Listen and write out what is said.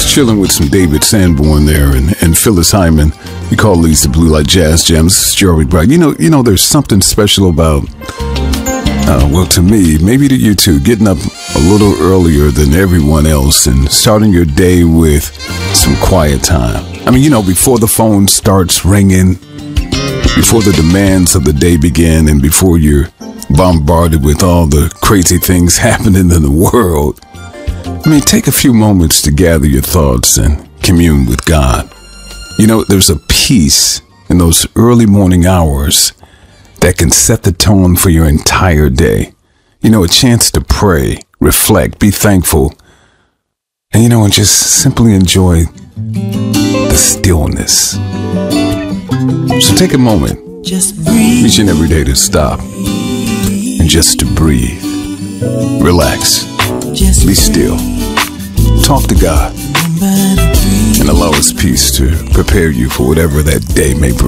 chilling with some David Sanborn there and Phyllis Hyman. We call these the Blue Light Jazz Gems. Joey Bright. You know, there's something special about, well, to me, maybe to you too, getting up a little earlier than everyone else and starting your day with some quiet time. I mean, before the phone starts ringing, before the demands of the day begin, and before you're bombarded with all the crazy things happening in the world. I mean, take a few moments to gather your thoughts and commune with God. There's a peace in those early morning hours that can set the tone for your entire day. A chance to pray, reflect, be thankful, and just simply enjoy the stillness. So take a moment, each and every day, to stop and just to breathe, relax, be still, talk to God, and allow His peace to prepare you for whatever that day may bring.